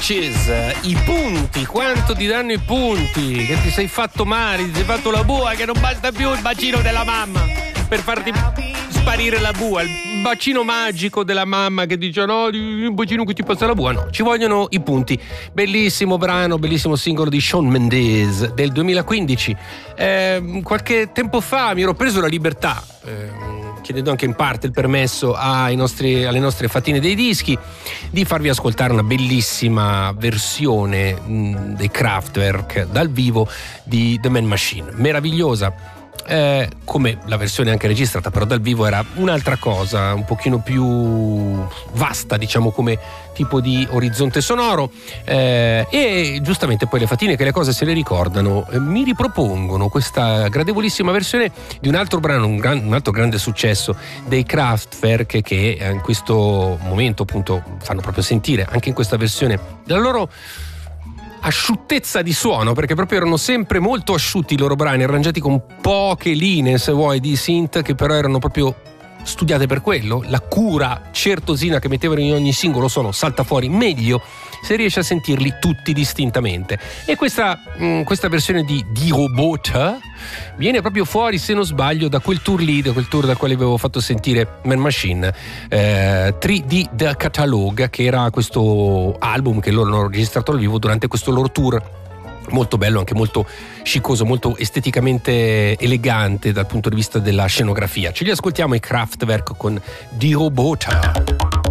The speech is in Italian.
Stitches, i punti, quanto ti danno i punti? Che ti sei fatto male, ti sei fatto la bua, che non basta più il bacino della mamma per farti sparire la bua, il bacino magico della mamma che dice no, il bacino che ti passa la bua, no, ci vogliono i punti. Bellissimo brano, bellissimo singolo di Shawn Mendes del 2015. Qualche tempo fa mi ero preso la libertà, chiedendo anche in parte il permesso alle nostre fattine dei dischi, di farvi ascoltare una bellissima versione dei Kraftwerk dal vivo di The Man Machine, meravigliosa. Come la versione anche registrata, però dal vivo era un'altra cosa, un pochino più vasta, diciamo, come tipo di orizzonte sonoro, e giustamente poi le fatine che le cose se le ricordano mi ripropongono questa gradevolissima versione di un altro brano, un altro grande successo dei Kraftwerk, che in questo momento appunto fanno proprio sentire anche in questa versione della loro asciuttezza di suono, perché proprio erano sempre molto asciutti i loro brani, arrangiati con poche linee, se vuoi, di synth, che però erano proprio studiate per quello. La cura certosina che mettevano in ogni singolo suono salta fuori meglio se riesci a sentirli tutti distintamente. E questa versione di Robota viene proprio fuori, se non sbaglio, da quel tour lì, da quel tour dal quale avevo fatto sentire Man Machine, 3D The Catalog, che era questo album che loro hanno registrato al vivo durante questo loro tour, molto bello, anche molto sciccoso, molto esteticamente elegante dal punto di vista della scenografia. Ce li ascoltiamo i Kraftwerk con Die Robota.